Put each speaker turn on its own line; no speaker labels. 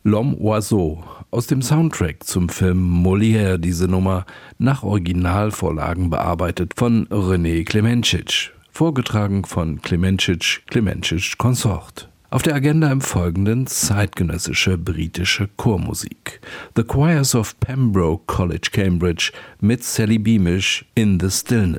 L'Homme Oiseau, aus dem Soundtrack zum Film Molière, diese Nummer nach Originalvorlagen bearbeitet von René Klemencic, vorgetragen von Klemencic Consort. Auf der Agenda im Folgenden zeitgenössische britische Chormusik. The Choirs of Pembroke College, Cambridge mit Sally Beamish in the Stillness.